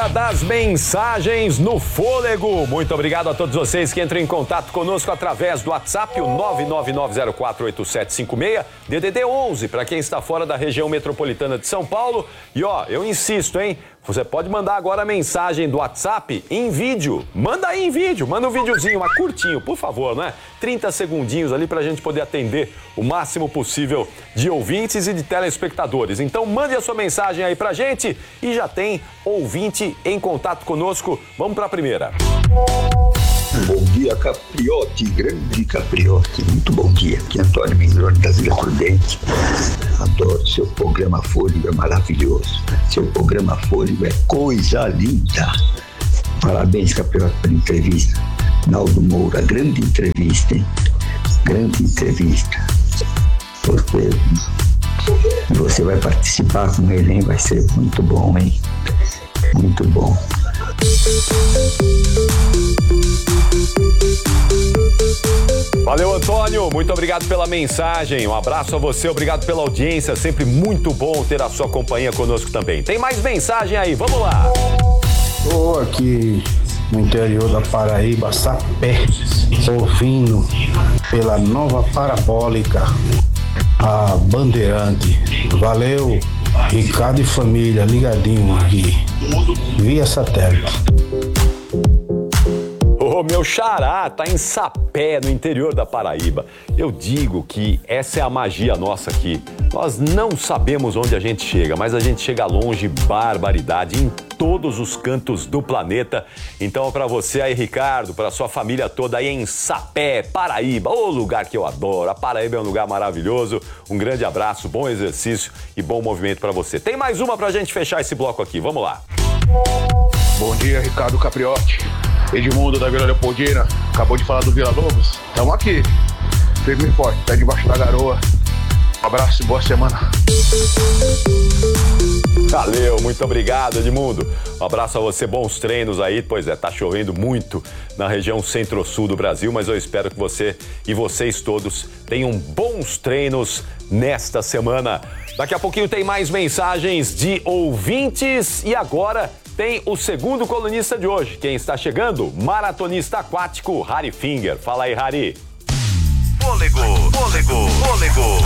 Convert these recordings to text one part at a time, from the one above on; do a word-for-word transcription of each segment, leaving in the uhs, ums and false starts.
Hora das mensagens no Fôlego. Muito obrigado a todos vocês que entram em contato conosco através do WhatsApp, o nove nove nove zero quatro oito sete cinco seis, D D D onze, para quem está fora da região metropolitana de São Paulo. E ó, eu insisto, hein? Você pode mandar agora a mensagem do WhatsApp em vídeo. Manda aí em vídeo, manda um videozinho, mas curtinho, por favor, né? trinta segundinhos ali pra gente poder atender o máximo possível de ouvintes e de telespectadores. Então mande a sua mensagem aí pra gente e já tem ouvinte em contato conosco. Vamos pra primeira. Bom dia, Capriotti, grande Capriotti, muito bom dia. Aqui é Antônio Mingroni das Ilhas Prudentes. Adoro seu programa Fôlego, é maravilhoso. Seu programa Fôlego é coisa linda. Parabéns, Capriotti, pela entrevista. Naldo Moura, grande entrevista, hein? Grande entrevista. Você, você vai participar com ele, hein? Vai ser muito bom, hein? Muito bom. Valeu, Antônio, muito obrigado pela mensagem, um abraço a você, obrigado pela audiência, sempre muito bom ter a sua companhia conosco também. Tem mais mensagem aí, vamos lá. Estou aqui no interior da Paraíba, Sapé, ouvindo pela nova parabólica a Bandeirante. Valeu, Ricardo e família, ligadinho aqui, via satélite. Ô, meu xará, tá em Sapé, no interior da Paraíba. Eu digo que essa é a magia nossa aqui. Nós não sabemos onde a gente chega, mas a gente chega longe, barbaridade, em todos os cantos do planeta. Então, para você aí, Ricardo, para sua família toda aí em Sapé, Paraíba, ô lugar que eu adoro. A Paraíba é um lugar maravilhoso. Um grande abraço, bom exercício e bom movimento para você. Tem mais uma pra gente fechar esse bloco aqui, vamos lá. Bom dia, Ricardo Capriotti. Edmundo da Vila Leopoldina, acabou de falar do Vila Lobos. Estamos aqui, firme e forte, tá debaixo da garoa. Um abraço e boa semana. Valeu, muito obrigado, Edmundo. Um abraço a você, bons treinos aí. Pois é, tá chovendo muito na região centro-sul do Brasil, mas eu espero que você e vocês todos tenham bons treinos nesta semana. Daqui a pouquinho tem mais mensagens de ouvintes e agora tem o segundo colunista de hoje. Quem está chegando? Maratonista aquático, Harry Finger. Fala aí, Harry. Fôlego, fôlego, fôlego.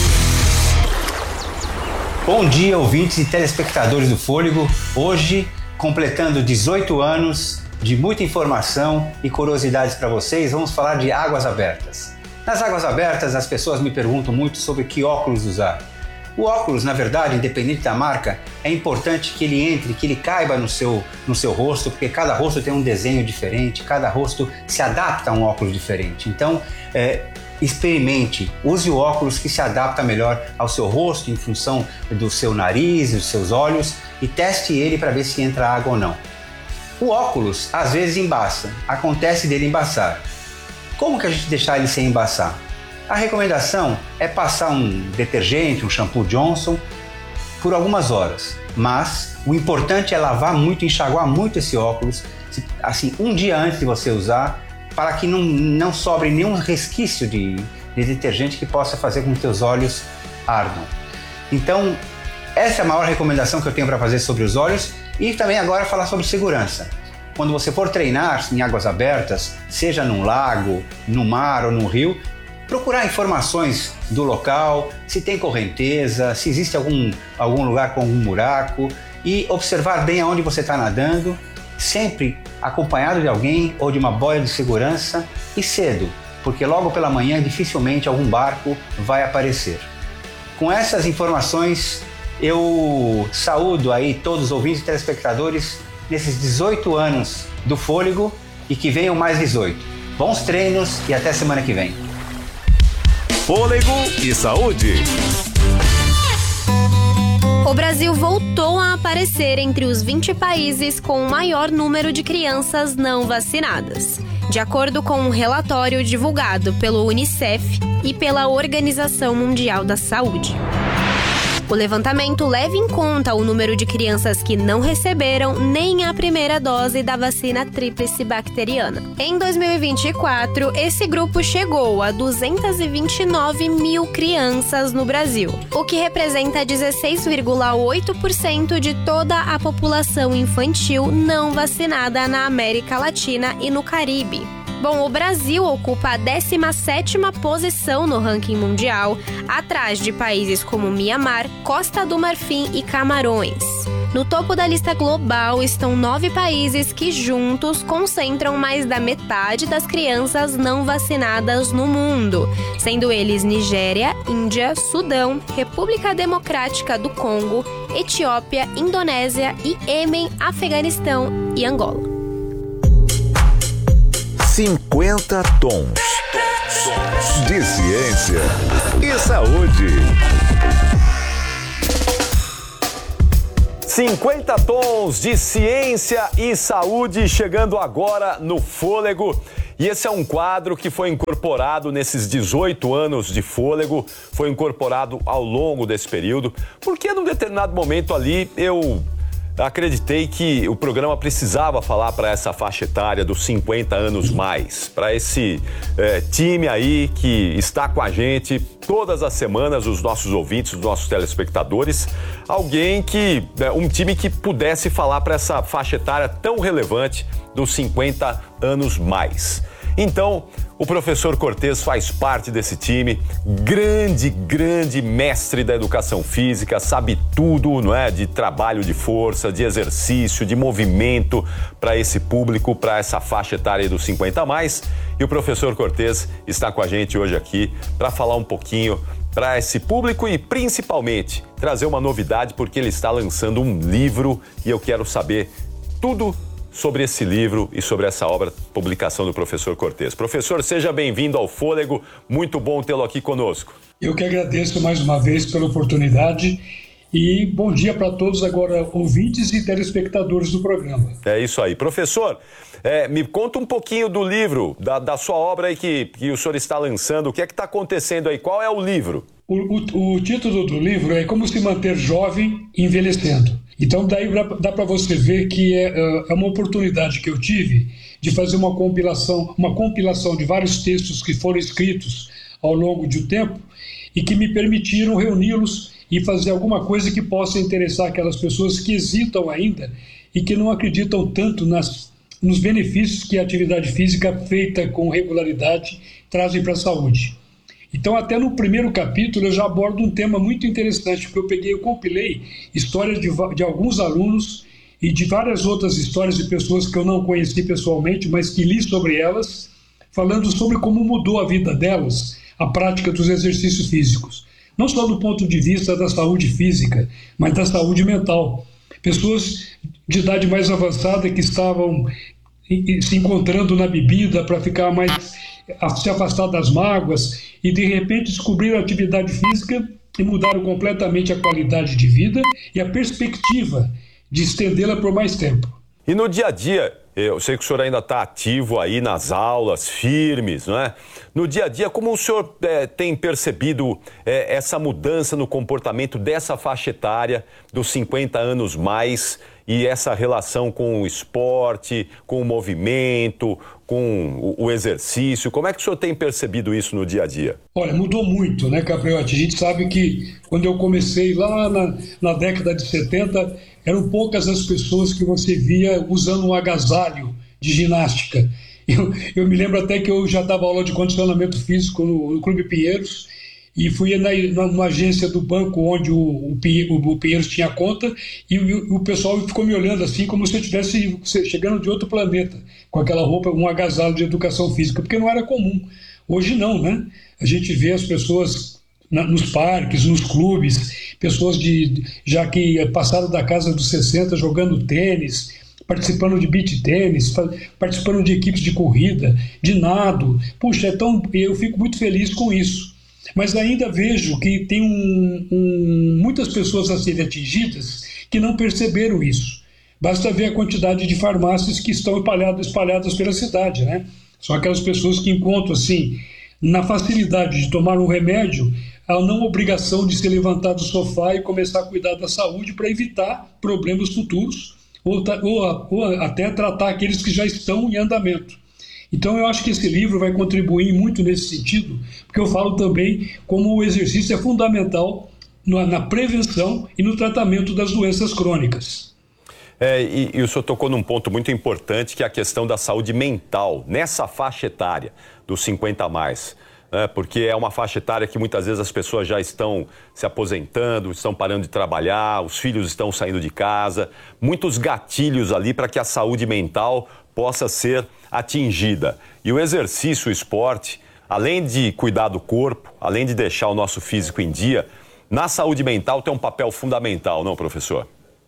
Bom dia, ouvintes e telespectadores do Fôlego. Hoje, completando dezoito anos de muita informação e curiosidades para vocês, vamos falar de águas abertas. Nas águas abertas, as pessoas me perguntam muito sobre que óculos usar. O óculos, na verdade, independente da marca, é importante que ele entre, que ele caiba no seu, no seu rosto, porque cada rosto tem um desenho diferente, cada rosto se adapta a um óculos diferente. Então, é, experimente, use o óculos que se adapta melhor ao seu rosto, em função do seu nariz, dos seus olhos, e teste ele para ver se entra água ou não. O óculos, às vezes, embaça. Acontece dele embaçar. Como que a gente deixar ele sem embaçar? A recomendação é passar um detergente, um shampoo Johnson, por algumas horas. Mas o importante é lavar muito, enxaguar muito esse óculos, assim, um dia antes de você usar, para que não, não sobre nenhum resquício de, de detergente que possa fazer com que os olhos ardam. Então, essa é a maior recomendação que eu tenho para fazer sobre os olhos e também agora falar sobre segurança. Quando você for treinar em águas abertas, seja num lago, no mar ou no rio, procurar informações do local, se tem correnteza, se existe algum, algum lugar com algum buraco e observar bem aonde você está nadando, sempre acompanhado de alguém ou de uma boia de segurança e cedo, porque logo pela manhã dificilmente algum barco vai aparecer. Com essas informações, eu saúdo aí todos os ouvintes e telespectadores nesses dezoito anos do Fôlego e que venham mais dezoito. Bons treinos e até semana que vem. Fôlego e saúde. O Brasil voltou a aparecer entre os vinte países com o maior número de crianças não vacinadas, de acordo com um relatório divulgado pelo Unicef e pela Organização Mundial da Saúde. O levantamento leva em conta o número de crianças que não receberam nem a primeira dose da vacina tríplice bacteriana. Em dois mil e vinte e quatro, esse grupo chegou a duzentos e vinte e nove mil crianças no Brasil, o que representa dezesseis vírgula oito por cento de toda a população infantil não vacinada na América Latina e no Caribe. Bom, o Brasil ocupa a décima sétima posição no ranking mundial, atrás de países como Mianmar, Costa do Marfim e Camarões. No topo da lista global estão nove países que juntos concentram mais da metade das crianças não vacinadas no mundo, sendo eles Nigéria, Índia, Sudão, República Democrática do Congo, Etiópia, Indonésia, Iêmen, Afeganistão e Angola. cinquenta tons de ciência e saúde. cinquenta tons de ciência e saúde chegando agora no Fôlego. E esse é um quadro que foi incorporado nesses dezoito anos de Fôlego, foi incorporado ao longo desse período, porque num determinado momento ali eu acreditei que o programa precisava falar para essa faixa etária dos cinquenta anos mais, para esse é, time aí que está com a gente todas as semanas, os nossos ouvintes, os nossos telespectadores, alguém que, é, um time que pudesse falar para essa faixa etária tão relevante dos cinquenta anos mais. Então, o professor Cortez faz parte desse time, grande, grande mestre da educação física, sabe tudo, não é? De trabalho de força, de exercício, de movimento para esse público, para essa faixa etária dos cinquenta a mais. E o professor Cortez está com a gente hoje aqui para falar um pouquinho para esse público e principalmente trazer uma novidade, porque ele está lançando um livro e eu quero saber tudo sobre esse livro e sobre essa obra, publicação do professor Cortez. Professor, seja bem-vindo ao Fôlego, muito bom tê-lo aqui conosco. Eu que agradeço mais uma vez pela oportunidade e bom dia para todos agora ouvintes e telespectadores do programa. É isso aí. Professor, é, me conta um pouquinho do livro, da, da sua obra aí que, que o senhor está lançando, o que é que está acontecendo aí, qual é o livro? O, o, o título do livro é Como se manter jovem envelhecendo. Então daí dá para você ver que é, é uma oportunidade que eu tive de fazer uma compilação, uma compilação de vários textos que foram escritos ao longo do tempo e que me permitiram reuni-los e fazer alguma coisa que possa interessar aquelas pessoas que hesitam ainda e que não acreditam tanto nas, nos benefícios que a atividade física feita com regularidade trazem para a saúde. Então, até no primeiro capítulo, eu já abordo um tema muito interessante, porque eu peguei, eu compilei histórias de, de alguns alunos e de várias outras histórias de pessoas que eu não conheci pessoalmente, mas que li sobre elas, falando sobre como mudou a vida delas a prática dos exercícios físicos. Não só do ponto de vista da saúde física, mas da saúde mental. Pessoas de idade mais avançada que estavam se encontrando na bebida para ficar mais, se afastar das mágoas e de repente descobriram a atividade física e mudaram completamente a qualidade de vida e a perspectiva de estendê-la por mais tempo. E no dia a dia, eu sei que o senhor ainda está ativo aí nas aulas, firmes, não é? No dia a dia, como o senhor é, tem percebido é, essa mudança no comportamento dessa faixa etária dos cinquenta anos mais e essa relação com o esporte, com o movimento, com o, o exercício? Como é que o senhor tem percebido isso no dia a dia? Olha, mudou muito, né, Capriotti? A gente sabe que quando eu comecei lá na, na década de setenta, eram poucas as pessoas que você via usando um agasalho de ginástica. Eu, eu me lembro até que eu já dava aula de condicionamento físico no, no Clube Pinheiros e fui na, numa agência do banco onde o, o, o Pinheiros tinha conta e o, o pessoal ficou me olhando assim como se eu estivesse chegando de outro planeta, com aquela roupa, um agasalho de educação física, porque não era comum. Hoje não, né? A gente vê as pessoas na, nos parques, nos clubes, pessoas de, já que passaram da casa dos sessenta jogando tênis, participando de beach tênis, participando de equipes de corrida, de nado. Puxa, então eu fico muito feliz com isso. Mas ainda vejo que tem um, um, muitas pessoas a serem atingidas que não perceberam isso. Basta ver a quantidade de farmácias que estão espalhadas, espalhadas pela cidade, né? São aquelas pessoas que encontram, assim, na facilidade de tomar um remédio, a não obrigação de se levantar do sofá e começar a cuidar da saúde para evitar problemas futuros ou, ou, ou até tratar aqueles que já estão em andamento. Então eu acho que esse livro vai contribuir muito nesse sentido, porque eu falo também como o exercício é fundamental na prevenção e no tratamento das doenças crônicas. É, e, e o senhor tocou num ponto muito importante, que é a questão da saúde mental, nessa faixa etária dos cinquenta a mais. Né? Porque é uma faixa etária que muitas vezes as pessoas já estão se aposentando, estão parando de trabalhar, os filhos estão saindo de casa, muitos gatilhos ali para que a saúde mental possa ser atingida. E o exercício, o esporte, além de cuidar do corpo, além de deixar o nosso físico em dia, na saúde mental tem um papel fundamental, não, professor?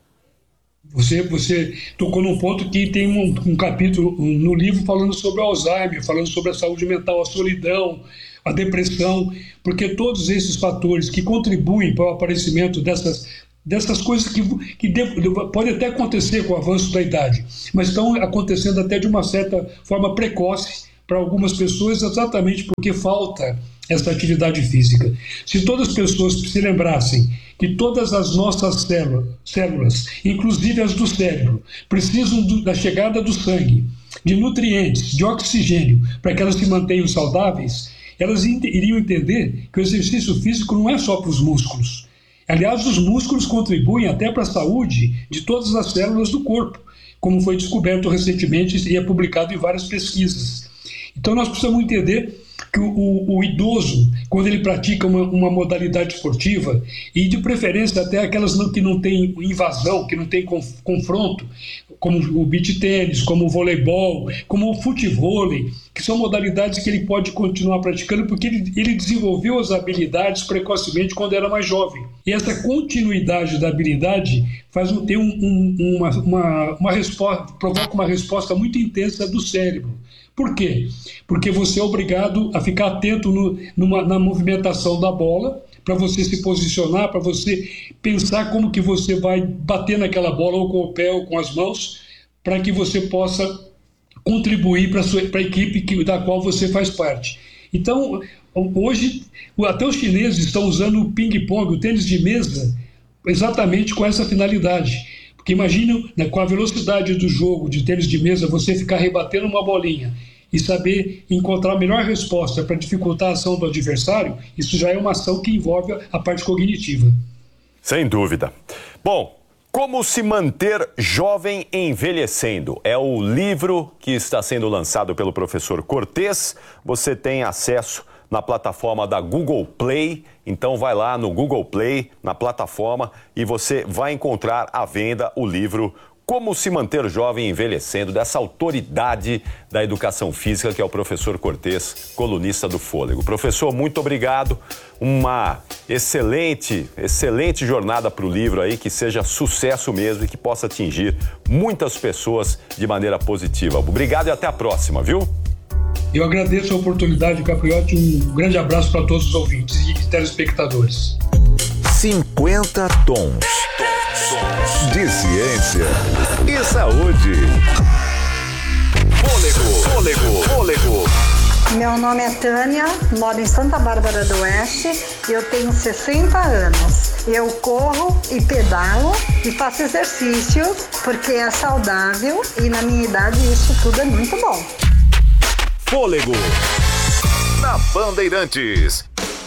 Você, você tocou num ponto que tem um, um capítulo no livro falando sobre o Alzheimer, falando sobre a saúde mental, a solidão, a depressão, porque todos esses fatores que contribuem para o aparecimento dessas, dessas coisas que, que de, pode até acontecer com o avanço da idade, mas estão acontecendo até de uma certa forma precoce para algumas pessoas, exatamente porque falta essa atividade física. Se todas as pessoas se lembrassem que todas as nossas células, células inclusive as do cérebro, precisam do, da chegada do sangue, de nutrientes, de oxigênio, para que elas se mantenham saudáveis, elas iriam entender que o exercício físico não é só para os músculos. Aliás, os músculos contribuem até para a saúde de todas as células do corpo, como foi descoberto recentemente e é publicado em várias pesquisas. Então nós precisamos entender que o, o, o idoso, quando ele pratica uma, uma modalidade esportiva, e de preferência até aquelas não, que não tem invasão, que não tem conf, confronto, como o beach tênis, como o voleibol, como o futevôlei, que são modalidades que ele pode continuar praticando porque ele, ele desenvolveu as habilidades precocemente quando era mais jovem. E essa continuidade da habilidade faz ter um, um, uma, uma, uma resposta, provoca uma resposta muito intensa do cérebro. Por quê? Porque você é obrigado a ficar atento no, numa, na movimentação da bola, para você se posicionar, para você pensar como que você vai bater naquela bola, ou com o pé ou com as mãos, para que você possa contribuir para a equipe que, da qual você faz parte. Então, hoje, até os chineses estão usando o ping-pong, o tênis de mesa, exatamente com essa finalidade. Porque imagina, né, com a velocidade do jogo de tênis de mesa, você ficar rebatendo uma bolinha e saber encontrar a melhor resposta para dificultar a ação do adversário, isso já é uma ação que envolve a parte cognitiva. Sem dúvida. Bom, Como se manter jovem envelhecendo? É o livro que está sendo lançado pelo professor Cortez. Você tem acesso na plataforma da Google Play. Então vai lá no Google Play, na plataforma, e você vai encontrar à venda o livro Como se manter jovem envelhecendo, dessa autoridade da educação física, que é o professor Cortez, colunista do Fôlego. Professor, muito obrigado. Uma excelente, excelente jornada para o livro aí, que seja sucesso mesmo e que possa atingir muitas pessoas de maneira positiva. Obrigado e até a próxima, viu? Eu agradeço a oportunidade, Capriotti. Um grande abraço para todos os ouvintes e telespectadores. cinquenta tons de ciência e saúde. Fôlego, fôlego, fôlego. Meu nome é Tânia, moro em Santa Bárbara do Oeste e eu tenho sessenta anos. Eu corro e pedalo e faço exercício porque é saudável e na minha idade isso tudo é muito bom. Fôlego na Bandeirantes.